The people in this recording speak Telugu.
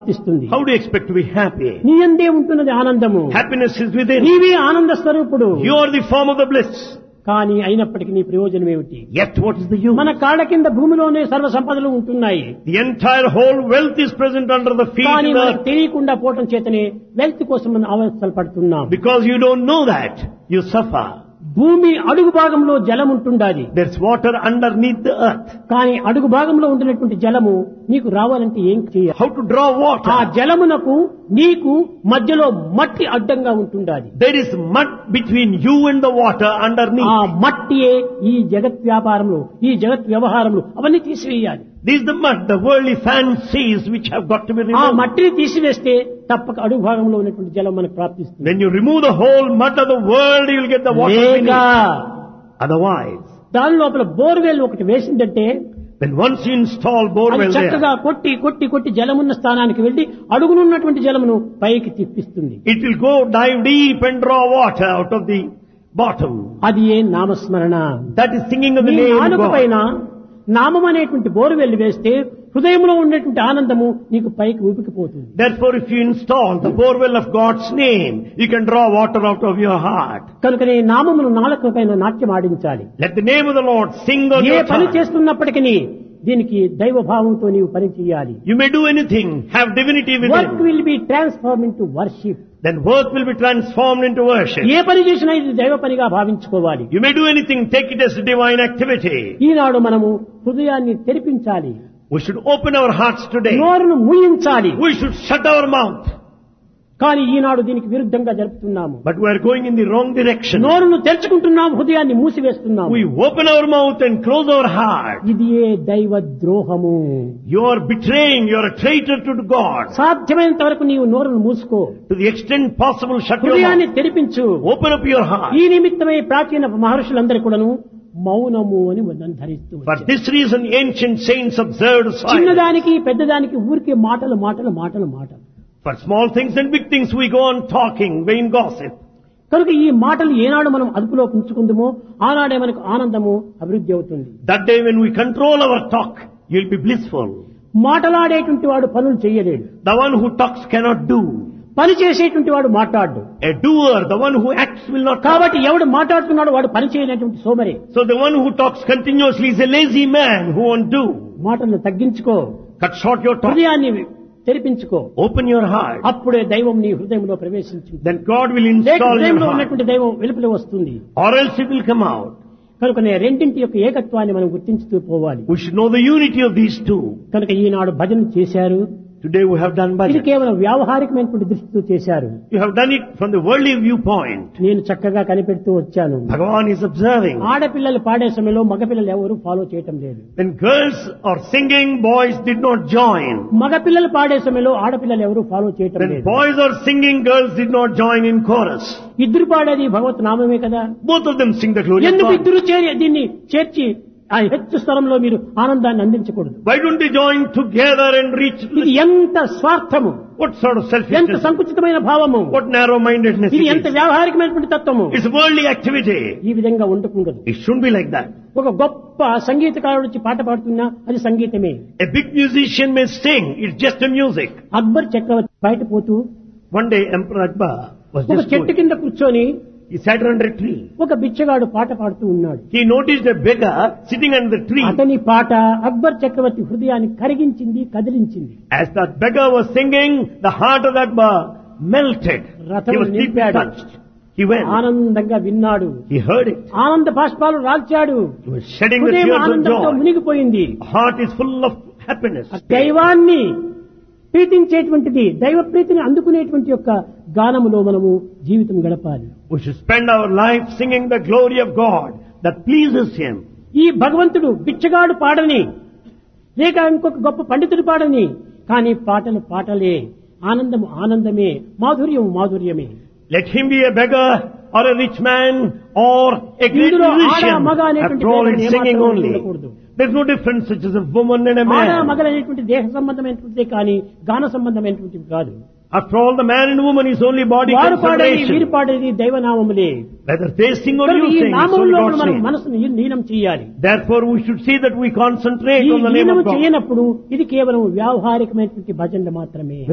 ఇస్తుంది. How do you expect to be happy? నీ యందే ఉంటున్నది ఆనందము. Happiness is within. నీవే ఆనంద స్వరూపుడు. You are the form of the bliss. కానీ అయినప్పటికీ నీ ప్రయోజనం ఏమిటి? Yet what is the use? మన కాళ్ళ కింద భూమిలోనే సర్వ సంపదలు ఉంటున్నాయి. The entire whole wealth is present under the feet కానీ of the మనకు earth. తెలియకుండా పోవటం చేతనే వెల్త్ కోసం మనం అవస్థలు పడుతున్నాం. Because you don't know that, you suffer. భూమి అడుగు భాగంలో జలం ఉంటుండాలి. There's water underneath the earth. కానీ అడుగు భాగంలో ఉంటున్నటువంటి జలము నీకు రావాలంటే ఏం చేయాలి? How to draw water? ఆ జలమునకు నీకు మధ్యలో మట్టి అడ్డంగా ఉంటుండాలి. There is mud between you and the water ఆ underneath. మట్టియే ఈ జగత్ వ్యాపారంలో ఈ జగత్ వ్యవహారంలో అవన్నీ తీసివేయాలి. This is the mud, the worldly fancies which have got to be ఆ removed. మట్టిని తీసివేస్తే తప్పక అడుగు భాగంలో ఉన్నటువంటి జలం మనకు ప్రాప్తిస్తుంది. When you remove the whole mud of the world, you will get the water లేక beneath. Otherwise, దాని లోపల బోర్వెల్ ఒకటి వేసిందంటే when once you install అది borewell చక్కగా there, కొట్టి కొట్టి కొట్టి జలమున్న స్థానానికి వెళ్లి అడుగునున్నటువంటి జలమును పైకి తిప్పిస్తుంది. it will go dive deep and draw water out of the bottom. అది ఏ నామస్మరణ. That is singing of the నీ name of నాలుక God. పైన నామం అనేటువంటి బోరువెల్లి వేస్తే హృదయంలో ఉండేటువంటి ఆనందము నీకు పైకి ఊపికిపోతుంది. Therefore, if you install the borewell of God's name, you can draw water out of your heart. కనుకనే నామమును నాలుక పైన నాట్యం ఆడించాలి. Let the name of the Lord sing on A your పని tongue. చేస్తున్నప్పటికీ దీనికి దైవ భావంతో నీవు పని చేయాలి. You may do anything, have divinity work within. Will be transform into worship. Then work will be transformed into worship. ఏ పని చేసినా ఇది దైవ పనిగా భావించుకోవాలి. You may do anything, take it as a divine activity. ఈనాడు మనము హృదయాన్ని తెరిపించాలి. We should open our hearts today. నోరును మూయించాలి. We should shut our mouth. కానీ ఈనాడు దీనికి విరుద్ధంగా జరుపుతున్నాము. But we are going in the wrong direction. నోరును తెరుచుకుంటున్నాము, హృదయాన్ని మూసివేస్తున్నాము. We open our mouth and close our heart. ఇది ఏ దైవ ద్రోహము. You are betraying, you are a traitor to God. సాధ్యమైనంత వరకు నీవు నోరును మూసుకో, To the extent possible, shut your హృదయాన్ని mouth. తెరిపించు. Open up your heart. ఈ నిమిత్తమై ప్రాచీన మహర్షులందరూ కూడాను మౌనము అని ధరిస్తూ For వచ్చారు. this reason, ancient saints observed silence. చిన్నదానికి పెద్దదానికి ఊరికే మాటలు మాటలు మాటలు మాటలు. For small things and big things, we go on talking, vain gossip. కనుక ఈ మాటలు ఏనాడు మనం అదుపులో ఉంచుకుందామో ఆనాడే మనకు ఆనందము అభివృద్ధి అవుతుంది. That day when we control our talk, you'll be blissful. మాటలాడేటువంటి వాడు పనులు చేయలేడు. The one who talks cannot do. పని చేసేటువంటి వాడు మాట్లాడు. A doer, the one who acts, will not talk. కాబట్టి ఎవడు మాట్లాడుతున్నాడో వాడు పని చేయనటువంటి సోమరి. So the one who talks continuously is a lazy man who won't do. మాటలను తగ్గించుకో, Cut short your talk. హృదయాన్ని తెరిపించుకో. Open your heart. అప్పుడే దైవం నీ హృదయంలో ప్రవేశించింది. Then God will లేక install your హృదయంలో heart. ఉన్నటువంటి దైవం వెలుపల వస్తుంది. Or else it will come out. కనుక రెండింటి యొక్క ఏకత్వాన్ని మనం గుర్తించుతూ పోవాలి. We should know the unity of these two. కనుక ఈనాడు భజన చేశారు. Today we have done ఇది bhajan. కేవలం వ్యావహారికమైనటువంటి దృష్టితో చేశారు. You have done it from the worldly viewpoint. నేను చక్కగా కనిపెడుతూ వచ్చాను. Bhagavan is observing. ఆడపిల్లలు పాడే సమయంలో మగపిల్లలు ఎవరు ఫాలో చేయటం లేదు. When girls are singing, boys did not join. మగపిల్లలు పాడే సమయంలో ఆడపిల్లలు ఎవరు ఫాలో చేయటం When లేదు. boys are singing, girls did not join in chorus. ఇద్దరు పాడేది భగవత్ నామమే కదా. Both of them sing the glory of ఎందుకు God. ఇద్దరు దీన్ని చేర్చి ఆ హెచ్చు స్థలంలో మీరు ఆనందాన్ని అందించకూడదు? Why don't they join together and reach ఇది ఎంత స్వార్థము, what sort of ఎంత selfishness? సంకుచితమైన భావము, What narrow-mindedness ఇది it ఎంత is? వ్యావహారికమైనటువంటి తత్వము. It's worldly activity. ఈ విధంగా ఉండకూడదు. It shouldn't be like that. ఒక గొప్ప సంగీతకారుడు వచ్చి పాట పాడుతున్నా అది సంగీతమే. A big musician may sing, it's just a music. Akbar చక్రవర్తి బయట పోతూ One day Emperor Akbar was ఒక just చెట్టు going. కింద కూర్చొని He sat under a tree. ఒక బిచ్చగాడు పాట పాడుతూ ఉన్నాడు. He noticed a beggar sitting under the tree. అతని పాట అక్బర్ చక్రవర్తి హృదయాన్ని కరిగించింది, కదిలించింది. As that beggar was singing, the heart of Akbar melted. He was deeply touched. He went. ఆనందంగా విన్నాడు. He heard it. ఆనంద బాష్పాలు రాల్చాడు. He was shedding the హృదయం tears of ఆనందంతో joy. మునిగిపోయింది. Heart is full of happiness. దైవాన్ని ప్రీతించేటువంటిది, దైవ ప్రీతిని అందుకునేటువంటి యొక్క గానములో మనము జీవితం గడపాలి. We should spend our life singing the glory of God that pleases Him. ఈ భగవంతుడు బిచ్చగాడు పాడని, లేక ఇంకొక గొప్ప పండితుడు పాడని, కానీ పాటలు పాటలే, ఆనందము ఆనందమే, మాధుర్యము మాధుర్యమే. Let him be a beggar or a rich man or a great ఇందులో ఆడ musician. మగ అనేటువంటి After all, భేదం it's singing ఏమాత్రం only. ఉండకూడదు. There's no difference such as a woman and a ఆడ man. మగ అనేటువంటి దేహ సంబంధమైనటువంటిది కానీ గాన సంబంధమైనటువంటిది కాదు. After all, the man and woman is only body వారు పాడేది వీరు consideration. పాడేది దైవనామములే. Whether they sing or కనుక you ఈ sing, it's only నామములో God's మనం name. మనసును లీనం చేయాలి. Therefore, we should see that we concentrate ఈ on the name లీనము of God. చేయనప్పుడు ఇది కేవలం వ్యావహారికమైనటువంటి భజన మాత్రమే.